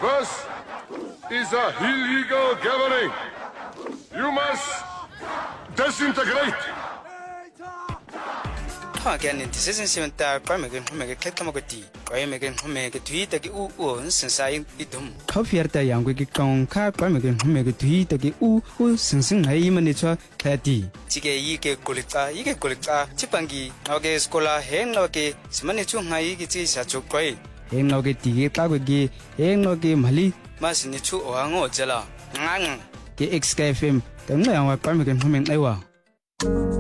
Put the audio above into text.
This is a illegal gathering. You must disintegrate. 他讲呢，这些新闻大概每个开他们个地，每个推的个生产一动。他偏的阳光个光，每个推的个生还伊们的说开地。这个一个国力啊，这帮个那个 sekolah 很那个什么呢？就还一个这下做贵，很那个地个大个个，很那个马里，马是你出我这了，个 XKFM， 等那样话每个来哇。